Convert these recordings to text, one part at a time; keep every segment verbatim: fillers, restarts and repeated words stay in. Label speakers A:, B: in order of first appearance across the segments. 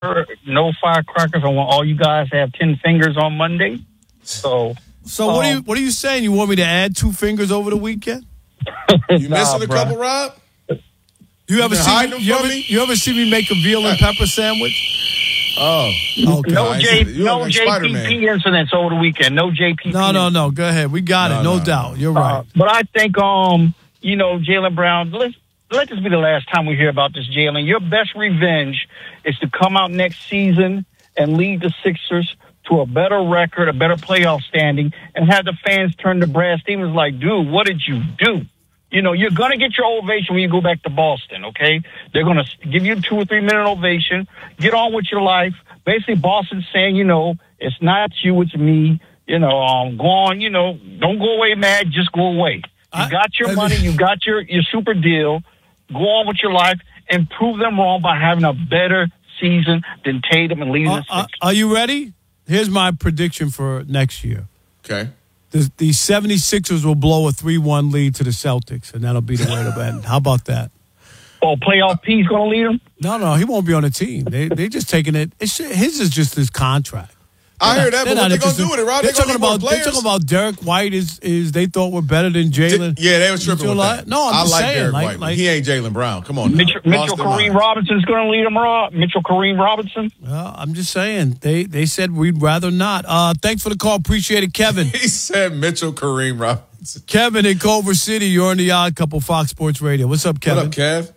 A: no firecrackers. I want all you guys to have ten fingers on Monday. So,
B: so um, what are you what are you saying? You want me to add two fingers over the weekend?
C: You
A: nah,
C: missing a
A: bro.
C: couple, Rob?
B: You ever
C: been
B: see
C: hiding
B: me,
C: them
B: you,
C: from
B: ever,
C: me?
B: you ever see me make a veal and pepper sandwich?
C: Oh, okay.
A: No
C: I
A: J,
C: see. You
A: no
C: look like
A: J P
C: Spider-Man.
A: P incidents over the weekend. No J P P.
B: No, no, no. Go ahead. We got
C: No,
B: it. No,
C: no,
B: doubt.
C: no.
B: You're right.
A: Uh, but I think, um, you know, Jaylen Brown. Let's let this be the last time we hear about this, Jaylen. Your best revenge is to come out next season and lead the Sixers to a better record, a better playoff standing, and have the fans turn to Brad Stevens like, dude, what did you do? You know, you're going to get your ovation when you go back to Boston, okay? They're going to give you a two or three minute ovation. Get on with your life. Basically, Boston's saying, you know, it's not you, it's me. You know, um, go on, you know, don't go away mad, just go away. You
B: I,
A: got your
B: I,
A: money, you got your, your super deal. Go on with your life and prove them wrong by having a better season than Tatum and leading
B: uh,
A: the
B: uh,
A: Sixers.
B: Are you ready? Here's my prediction for next year.
C: Okay.
B: The, the seventy-sixers will blow a three one lead to the Celtics, and that'll be the way to end. How about that?
A: Oh, playoff P's going to lead them?
B: No, no, he won't be on the team. They they just taking it. It's, his is just his contract.
C: I hear that, but what they going to do with it, Rob?
B: They're
C: They gonna
B: talking
C: need more
B: about they're
C: players?
B: talking about Derek White is is they thought were better than Jalen.
C: Yeah, they were tripping with
B: like,
C: that.
B: No, I'm
C: I
B: just
C: like
B: saying,
C: Derek
B: like,
C: White.
B: like
C: he ain't Jaylen Brown. Come on, now.
A: Mitchell,
C: Lost
A: Mitchell
C: their
A: Kareem
C: mind.
A: Robinson's going to lead them, Rob. Mitchell Kareem Robinson.
B: Well, I'm just saying they they said we'd rather not. Uh, thanks for the call, appreciate it, Kevin.
C: He said Mitchell Kareem Robinson.
B: Kevin in Culver City, you're on the Odd Couple, Fox Sports Radio. What's up, Kevin?
C: What up, Kev?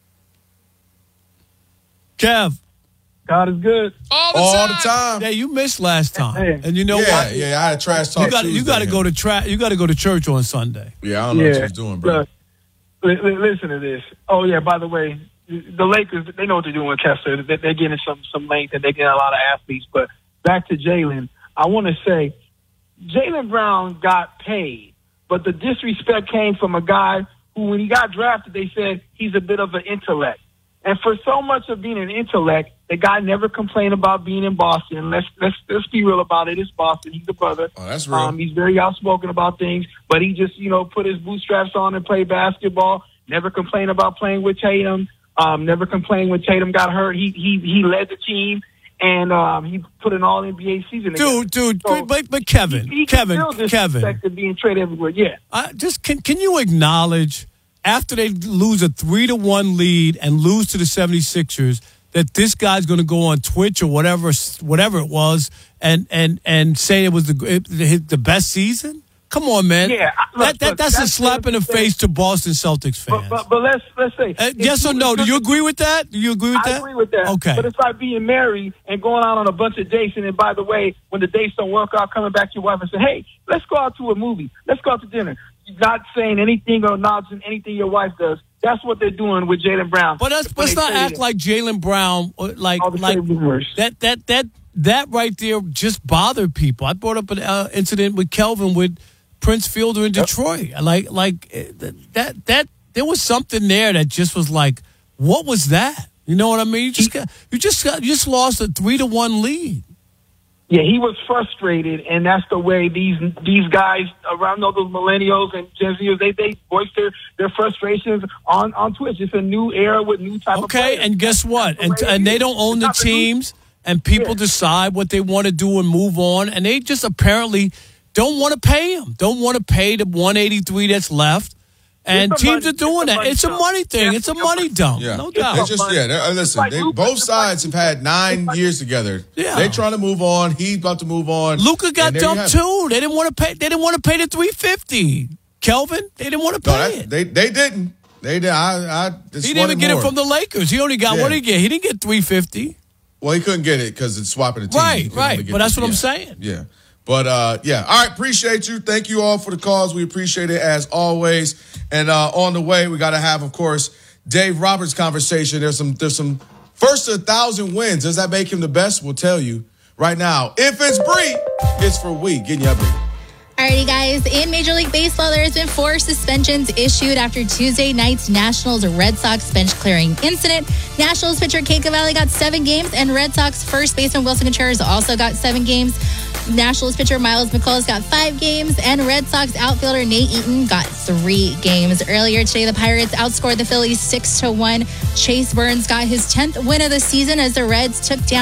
B: Kev.
A: God is good.
C: All the All time. the time.
B: Yeah, you missed last time,
A: Hey.
B: and you know
C: yeah,
B: what?
C: yeah, I had a trash talk.
B: You got you
C: Tuesday,
B: got to
C: man.
B: go to tra- You got to go to church on Sunday.
C: Yeah, I don't know
D: Yeah.
C: what you was doing, bro.
D: Look, li- li- listen to this. Oh yeah, by the way, the Lakers, they know what they're doing with Kessler. They- They're getting some some length and they're getting a lot of athletes. But back to Jaylen, I want to say Jaylen Brown got paid, but the disrespect came from a guy who, when he got drafted, they said he's a bit of an intellect. And for so much of being an intellect, the guy never complained about being in Boston. Let's let's let's be real about it. It's Boston. He's a brother.
C: Oh, that's real.
D: Um, he's very outspoken about things, but he just, you know, put his bootstraps on and played basketball. Never complained about playing with Tatum. Um, never complained when Tatum got hurt. He he he led the team, and um, he put an All N B A season.
B: Dude,
D: together.
B: dude,
D: So
B: but, but Kevin,
D: he, he
B: Kevin,
D: can still
B: Kevin,
D: disrespect being traded everywhere. Yeah.
B: uh, just can can you acknowledge after they lose a three to one lead and lose to the seventy-sixers that this guy's going to go on Twitch or whatever whatever it was and and and say it was the it, the best season? Come on, man.
D: Yeah, look,
B: that, that
D: look,
B: that's,
D: that's
B: a slap in the
D: the
B: face to Boston Celtics fans.
D: But, but but let's let's say
B: Uh, yes or no? Do you agree with that? Do you agree with
D: I
B: that?
D: agree with that.
B: Okay.
D: But it's like being married and going out on a bunch of dates, and then, by the way, when the dates don't work out, coming back to your wife and say, hey, let's go out to a movie. Let's go out to dinner. Not saying anything or acknowledging anything your wife does. That's what they're doing with Jaylen Brown.
B: But let's,
D: When
B: let's
D: they
B: not
D: traded
B: act
D: him.
B: like Jaylen Brown, uh, like
D: All the
B: like
D: same rumors.
B: that that that that right there just bothered people. I brought up an uh, incident with Kelvin with Prince Fielder in Detroit. Like like uh, that that there was something there that just was like, what was that? You know what I mean? You just got you just got you just lost a three to one lead.
D: Yeah, he was frustrated, and that's the way these these guys around all those millennials and Gen Zers, they they voice their, their frustrations on, on Twitch. It's a new era with new type of
B: Okay,
D: players.
B: and guess what?
D: That's the
B: And
D: way it
B: and they
D: is.
B: don't own
D: It's
B: the
D: not the new-
B: teams, and people
D: Yeah.
B: decide what they want to do and move on, and they just apparently don't want to pay him, don't want to pay the one eighty-three that's left. And
D: It's a
B: teams
D: money-
B: are doing
D: it's a
B: that.
D: money
B: It's a
D: dump.
B: money thing.
D: Yeah,
B: It's a
D: it's a
B: money
D: money-
B: dump.
C: Yeah,
B: No
C: They
B: doubt.
C: just yeah. they're- uh, Listen,
D: like
C: they,
D: Luka.
C: both
D: It's
C: sides
D: like-
C: have had nine
D: like-
C: years together.
B: Yeah.
C: They trying to move on. He's about to move on.
B: Luka got
C: And there you
B: dumped
C: have it.
B: too. They didn't want to pay. They didn't want to pay the three fifty. Kelvin, they didn't want to
C: No,
B: pay
C: that,
B: it.
C: they they didn't. They did. I I just
B: He didn't even
C: wanted
B: get
C: more.
B: it from the Lakers. He only got
C: Yeah.
B: what did he get? He didn't get three fifty.
C: Well, he couldn't get it because it's swapping the team.
B: Right,
C: He could
B: right.
C: only get
B: But that's
C: the-
B: what I'm
C: yeah.
B: saying.
C: Yeah. But, uh, yeah. All right. Appreciate you. Thank you all for the calls. We appreciate it as always. And uh, on the way, we got to have, of course, Dave Roberts conversation. There's some, there's some first to a thousand wins. Does that make him the best? We'll tell you right now. If it's Bree, it's for we. Getting you updated.
E: Alrighty, guys. In Major League Baseball, there has been four suspensions issued after Tuesday night's Nationals Red Sox bench clearing incident. Nationals pitcher Kate Cavalli got seven games, and Red Sox first baseman Wilson Contreras also got seven games. Nationals pitcher Miles McCullough got five games, and Red Sox outfielder Nate Eaton got three games. Earlier today, the Pirates outscored the Phillies six to one. Chase Burns got his tenth win of the season as the Reds took down